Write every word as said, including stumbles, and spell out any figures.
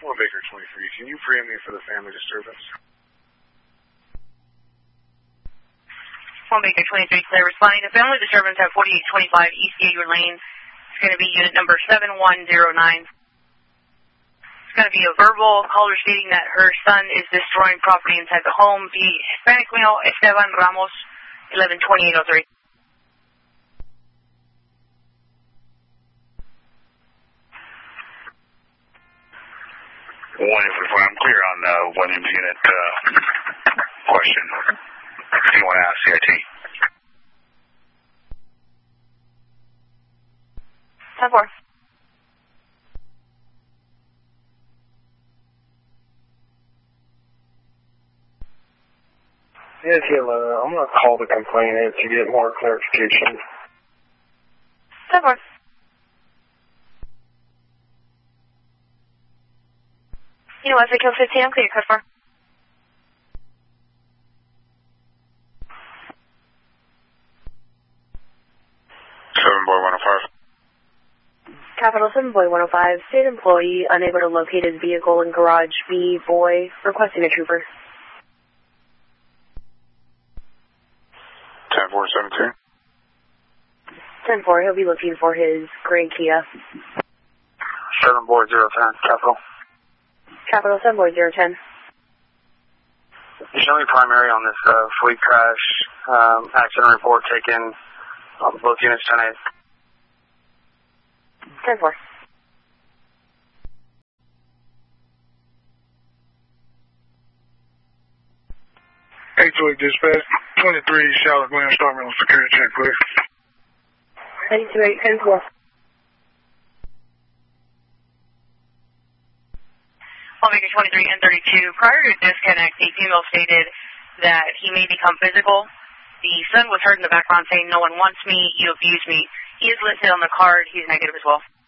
Fort Baker twenty-three, can you preempt me for the family disturbance? Fort Baker twenty-three, clear. Responding to family disturbance at forty-eight twenty-five East Gator Lane. It's going to be unit number seven one zero nine. It's going to be a verbal caller stating that her son is destroying property inside the home. The Hispanic male, Esteban Ramos, eleven twenty-eight oh three. one if I'm clear on uh, Williams unit uh, question. Anyone ask C I T? ten four. Yes, hello. I'm going to call the complainant to get more clarification. ten four. You know what, Vic fifteen, I'm clear, code four. seven boy one oh five. Capital seven boy one oh five, state employee unable to locate his vehicle in garage B, boy, requesting a trooper. ten four seventeen. ten four, he'll be looking for his gray Kia. seven boy zero ten, capital. Capital seven boy zero ten. Show me primary on this uh, fleet crash. Um, accident report taken on both units ten eight. ten four. eight two eight dispatch, twenty-three Charlotte Williams, start me on security check, please. eight two eight, ten four. Lawmaker twenty-three and thirty-two, prior to disconnect, a female stated that he may become physical. The son was heard in the background saying, "No one wants me, you abuse me." He is listed on the card. He's negative as well.